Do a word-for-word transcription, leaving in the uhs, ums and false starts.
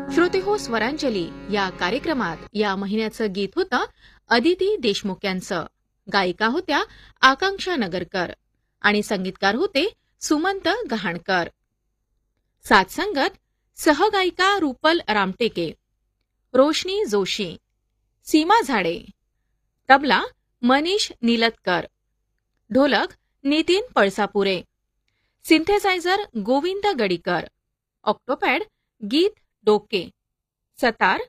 श्रोतेहो, स्वरांजली या कार्यक्रमात या महिन्याचं गीत होतं अदिती देशमुख यांचं. गायिका होत्या आकांक्षा नगरकर आणि संगीतकार होते सुमंत गहाणकर. साथ संगत सहगायिका रुपल रामटेके, रोशनी जोशी, सीमा झाडे, तबला मनीष निलतकर, ढोलक नितीन पळसापुरे, सिंथेसायझर गोविंद गडीकर, ऑक्टोपॅड गीत डोके, सतार